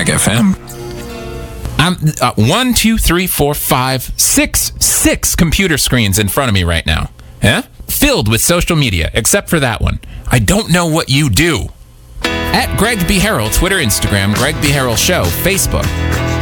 Swag FM. I'm 1, 2, 3, 4, 5, 6 computer screens in front of me right now. Yeah? Filled with social media, except for that one. I don't know what you do. At Greg B. Harrell, Twitter, Instagram, Greg B. Harrell Show, Facebook.